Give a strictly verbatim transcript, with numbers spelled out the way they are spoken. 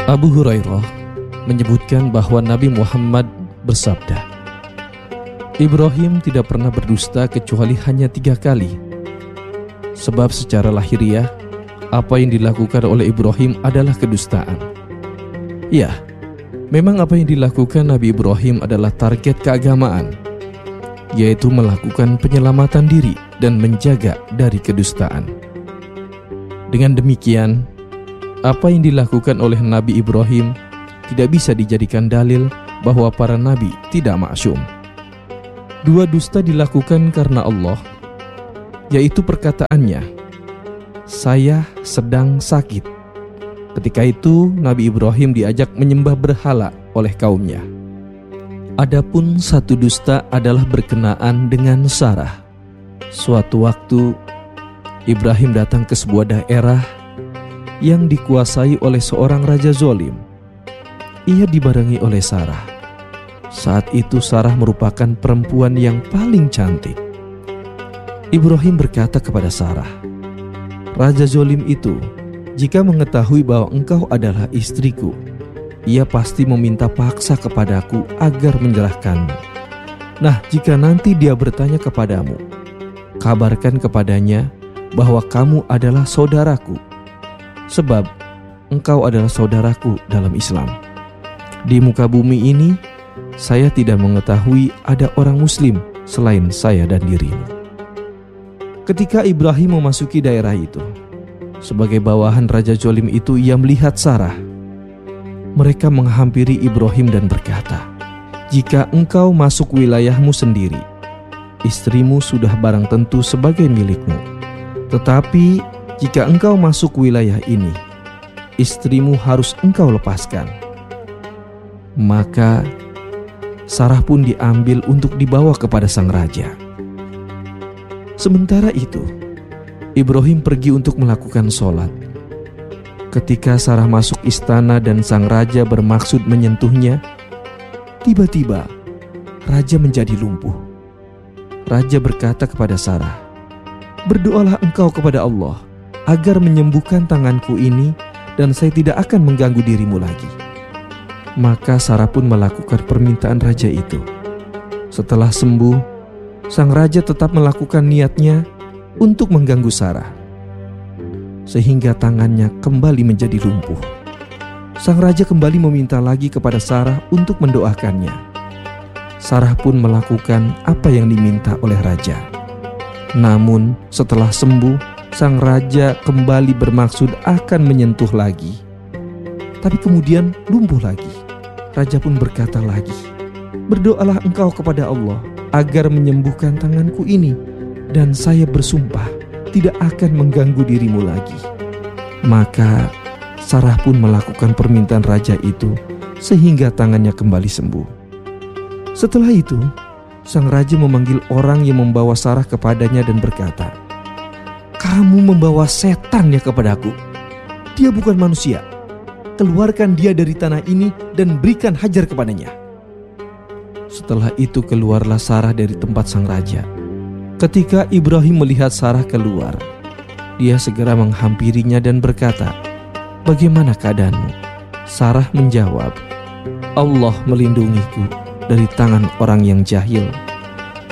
Abu Hurairah menyebutkan bahwa Nabi Muhammad bersabda, Ibrahim tidak pernah berdusta kecuali hanya tiga kali. Sebab secara lahiriah, apa yang dilakukan oleh Ibrahim adalah kedustaan. Ya, memang apa yang dilakukan Nabi Ibrahim adalah target keagamaan, yaitu melakukan penyelamatan diri dan menjaga dari kedustaan. Dengan demikian, apa yang dilakukan oleh Nabi Ibrahim tidak bisa dijadikan dalil bahwa para nabi tidak maksum. Dua dusta dilakukan karena Allah, yaitu perkataannya, "Saya sedang sakit." Ketika itu Nabi Ibrahim diajak menyembah berhala oleh kaumnya. Adapun satu dusta adalah berkenaan dengan Sarah. Suatu waktu Ibrahim datang ke sebuah daerah yang dikuasai oleh seorang raja zolim. Ia dibarengi oleh Sarah. Saat itu Sarah merupakan perempuan yang paling cantik. Ibrahim berkata kepada Sarah, "Raja zolim itu, jika mengetahui bahwa engkau adalah istriku, ia pasti meminta paksa kepadaku agar menyerahkanmu. Nah, jika nanti dia bertanya kepadamu, kabarkan kepadanya bahwa kamu adalah saudaraku, sebab engkau adalah saudaraku dalam Islam. Di muka bumi ini, saya tidak mengetahui ada orang muslim selain saya dan dirimu." Ketika Ibrahim memasuki daerah itu, sebagai bawahan raja zolim itu, ia melihat Sarah. Mereka menghampiri Ibrahim dan berkata, "Jika engkau masuk wilayahmu sendiri, istrimu sudah barang tentu sebagai milikmu. Tetapi jika engkau masuk wilayah ini, istrimu harus engkau lepaskan." Maka Sarah pun diambil untuk dibawa kepada sang raja. Sementara itu, Ibrahim pergi untuk melakukan sholat. Ketika Sarah masuk istana dan sang raja bermaksud menyentuhnya, tiba-tiba raja menjadi lumpuh. Raja berkata kepada Sarah, "Berdoalah engkau kepada Allah agar menyembuhkan tanganku ini dan saya tidak akan mengganggu dirimu lagi." Maka Sarah pun melakukan permintaan raja itu. Setelah sembuh, sang raja tetap melakukan niatnya untuk mengganggu Sarah, sehingga tangannya kembali menjadi lumpuh. Sang raja kembali meminta lagi kepada Sarah untuk mendoakannya. Sarah pun melakukan apa yang diminta oleh raja. Namun setelah sembuh, sang raja kembali bermaksud akan menyentuh lagi, tapi kemudian lumpuh lagi. Raja pun berkata lagi, "Berdoalah engkau kepada Allah agar menyembuhkan tanganku ini, dan saya bersumpah tidak akan mengganggu dirimu lagi." Maka Sarah pun melakukan permintaan raja itu sehingga tangannya kembali sembuh. Setelah itu, sang raja memanggil orang yang membawa Sarah kepadanya dan berkata, "Kamu membawa setan ya kepadaku. Dia bukan manusia. Keluarkan dia dari tanah ini dan berikan hajar kepadanya." Setelah itu keluarlah Sarah dari tempat sang raja. Ketika Ibrahim melihat Sarah keluar, dia segera menghampirinya dan berkata, "Bagaimana keadaanmu?" Sarah menjawab, "Allah melindungiku dari tangan orang yang jahil